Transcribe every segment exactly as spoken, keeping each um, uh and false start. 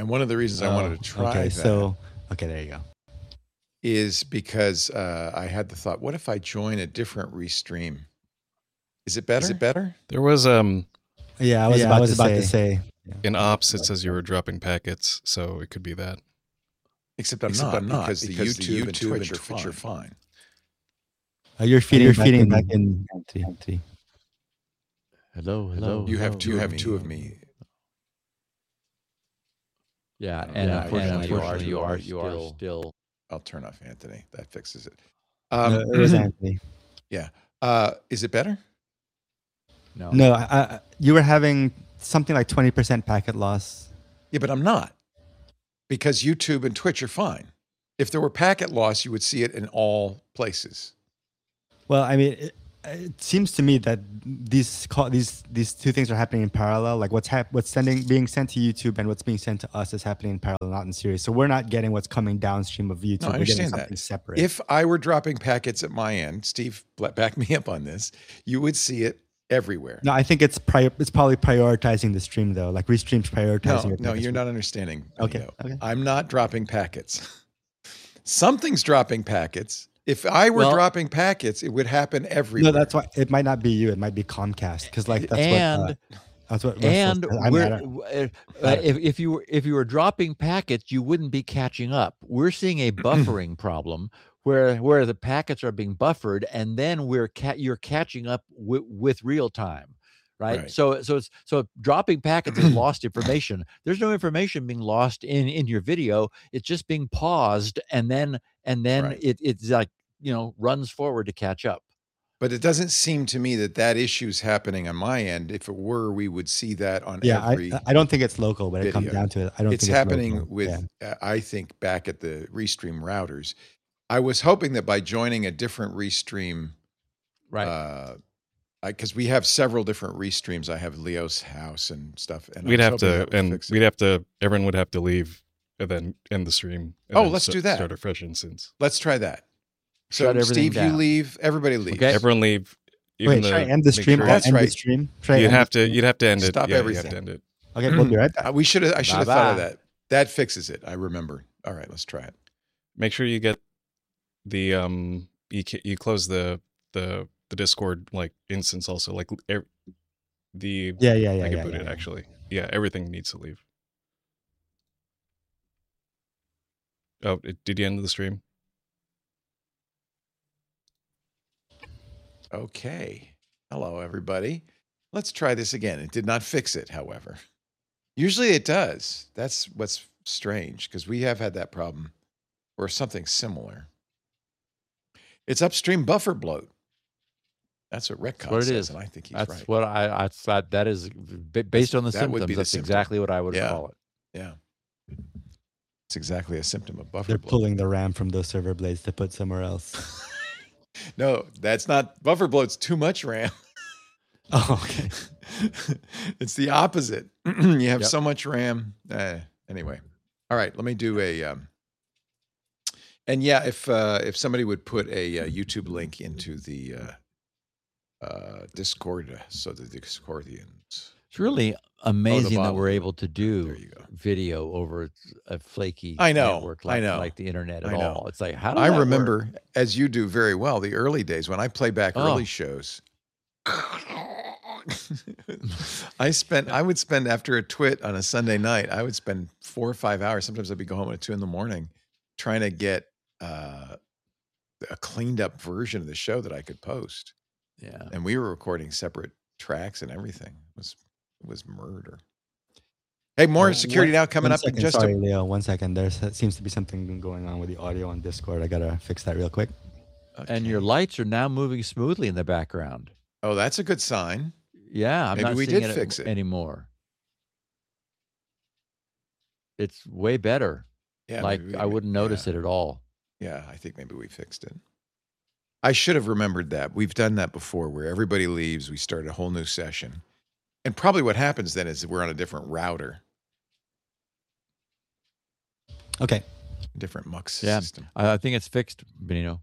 And one of the reasons oh, I wanted to try okay, that so, okay, there you go. is because uh, I had the thought, what if I join a different Restream? Is it better? Is it better? There was um yeah, I was yeah, about, I was to, about say, to say in ops it says you were dropping packets, so it could be that. Except I'm Except not, I'm not because, because the the YouTube, YouTube and Twitch, and are, Twitch fine. are fine. Uh, you're feeding, you're back, feeding in, back in empty. empty. Hello, hello. You have hello. two, you have two of me. Yeah, Oh, and yeah, unfortunately, you are, you are, you you are are still. I'll turn off Anthony. That fixes it. Um, no, it was Anthony. Yeah. Uh, is it better? No. No, I, I, you were having something like twenty percent packet loss. Yeah, but I'm not. Because YouTube and Twitch are fine. If there were packet loss, you would see it in all places. Well, I mean, it, it seems to me that these call, these these two things are happening in parallel. Like what's hap- what's sending being sent to YouTube and what's being sent to us is happening in parallel, not in series. So we're not getting what's coming downstream of YouTube. No, I we're getting understand something that. separate. If I were dropping packets at my end, Steve, back me up on this, you would see it everywhere. No, I think it's prior, it's probably prioritizing the stream though. Like Restream's prioritizing. No, your no, you're stream. not understanding. Okay, okay. I'm not dropping packets. Something's dropping packets. If I were Well, dropping packets, it would happen everywhere. No, that's why it might not be you. It might be Comcast because like that's and what. Uh, that's what. Russell and said. I mean, I we're, don't- uh, if if you were if you were dropping packets, you wouldn't be catching up. We're seeing a buffering problem where where the packets are being buffered, and then we're ca- you're catching up w- with real time. Right? Right. So so it's so dropping packets is lost information. There's no information being lost in in your video. It's just being paused and then and then Right. it it's like, you know, runs forward to catch up. But it doesn't seem to me that that issue is happening on my end. If it were, we would see that on yeah, every I, I don't think it's local, but it comes video. down to it. I don't. It's think happening local. with, Yeah. uh, I think, back at the Restream routers. I was hoping that by joining a different Restream, Right. uh, because we have several different Restreams. I have Leo's house and stuff. And I We'd was have hoping to that would and fix it. we'd have to everyone would have to leave and then end the stream. and Oh, then let's st- do that. Start a fresh instance. Let's try that. So, Shut everything Steve, you down. leave. Everybody leaves. Okay. Everyone leave. Even Wait, the, should I end the make stream? sure- I'll That's end right. The stream. Should I You'd end have the to. You'd have to end it. Stop yeah, everything. You have to end it. stream? Okay, we'll be right back. Uh, we should have. I should have thought of Bye-bye. that. That fixes it. I remember. All right, let's try it. Make sure you get the um. You ca- you close the the the Discord like instance also like er, the Yeah, yeah, yeah. I can yeah, boot yeah, it yeah. actually. Yeah, everything needs to leave. Oh, it- did you end the stream? Okay. Hello, everybody. Let's try this again. It did not fix it, however. Usually it does. That's what's strange because we have had that problem or something similar. It's upstream buffer bloat. That's what Retcon That's what it says, is. and I think he's That's right. what I I thought. That is b- based on the that would symptoms. be the That's symptom. exactly what I would Yeah. call it. Yeah. It's exactly a symptom of buffer They're bloat. pulling the RAM from those server blades to put somewhere else. No, that's not buffer bloat's too much RAM. Oh, okay. It's the opposite. You have Yep. so much RAM. Uh, anyway, all right. Let me do a. Um, and yeah, if uh, if somebody would put a uh, YouTube link into the uh, uh, Discord, uh, so the Discordians. It's really amazing that bottom. we're able to do There you go. video over a flaky I know, network I like, know. like the internet at I know. all. It's like, how does I that remember, work? as you do very well, the early days when I play back Oh. early shows. I spent. I would spend after a twit on a Sunday night. I would spend four or five hours. Sometimes I'd be going home at two in the morning, trying to get uh, a cleaned up version of the show that I could post. Yeah. And we were recording separate tracks and everything. It was it was murder. Hey, more Uh, security one- now coming one up in second, just sorry, a. Leo. One second. There seems to be something going on with the audio on Discord. I gotta fix that real quick. And your Okay. lights are now moving smoothly in the background. Oh, that's a good sign. Yeah, I'm Maybe not we seeing did it fix it. anymore. It's way better. Yeah, like maybe we- I wouldn't notice yeah. it at all. Yeah, I think maybe we fixed it. I should have remembered that. We've done that before where everybody leaves, we start a whole new session. And probably what happens then is we're on a different router, Okay. different mux Yeah. system. I, I think it's fixed, Benito.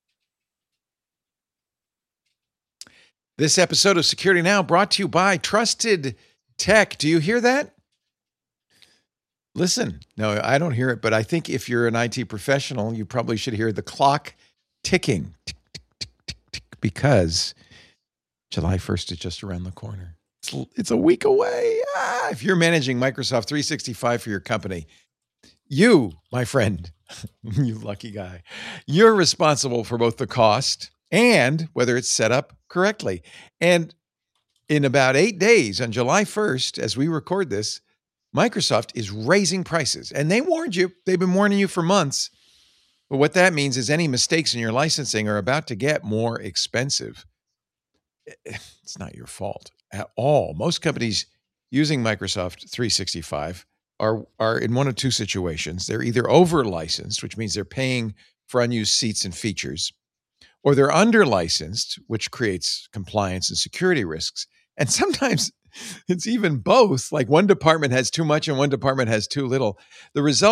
This episode of Security Now brought to you by Trusted Tech. Do you hear that? Listen, no, I don't hear it, but I think if you're an I T professional, you probably should hear the clock ticking, tick, tick, tick, tick, tick, because July first is just around the corner. It's, it's a week away. Ah, if you're managing Microsoft three sixty-five for your company, you, my friend, you lucky guy, you're responsible for both the cost and whether it's set up correctly. And in about eight days, on July first, as we record this, Microsoft is raising prices. And they warned you. They've been warning you for months. But what that means is any mistakes in your licensing are about to get more expensive. It's not your fault at all. Most companies using Microsoft three sixty-five are, are in one of two situations. They're either over-licensed, which means they're paying for unused seats and features, or they're under-licensed, which creates compliance and security risks. And sometimes it's even both. Like one department has too much and one department has too little. The result